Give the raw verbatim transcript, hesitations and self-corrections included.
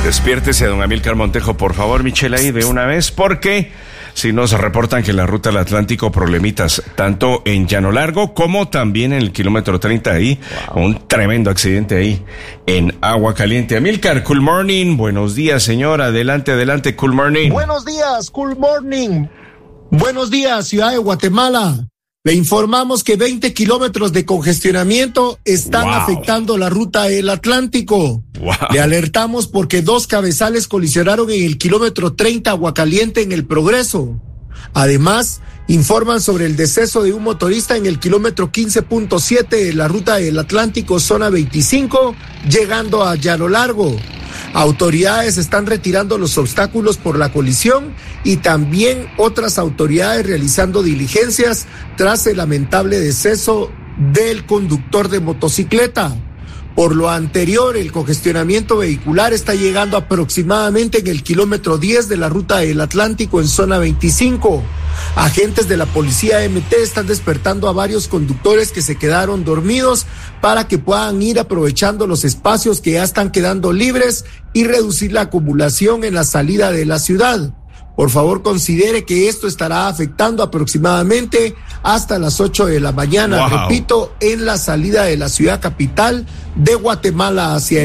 Despiértese, don Amílcar Montejo, por favor, Michelle, ahí de una vez, porque si nos reportan que en la ruta del Atlántico problemitas, tanto en Llano Largo como también en el kilómetro treinta ahí, wow. Un tremendo accidente ahí en Agua Caliente. Amílcar, cool morning, buenos días, señor, adelante, adelante, cool morning. Buenos días, cool morning. Buenos días, ciudad de Guatemala. Le informamos que veinte kilómetros de congestionamiento están wow. afectando la ruta del Atlántico. Wow. Le alertamos porque dos cabezales colisionaron en el kilómetro treinta Aguacaliente en el Progreso. Además, informan sobre el deceso de un motorista en el kilómetro quince punto siete de la ruta del Atlántico, zona veinticinco, llegando a Llano Largo. Autoridades están retirando los obstáculos por la colisión y también otras autoridades realizando diligencias tras el lamentable deceso del conductor de motocicleta. Por lo anterior, el congestionamiento vehicular está llegando aproximadamente en el kilómetro diez de la ruta del Atlántico en zona veinticinco. Agentes de la policía M T están despertando a varios conductores que se quedaron dormidos para que puedan ir aprovechando los espacios que ya están quedando libres y reducir la acumulación en la salida de la ciudad. Por favor, considere que esto estará afectando aproximadamente hasta las ocho de la mañana, wow. repito, en la salida de la ciudad capital de Guatemala hacia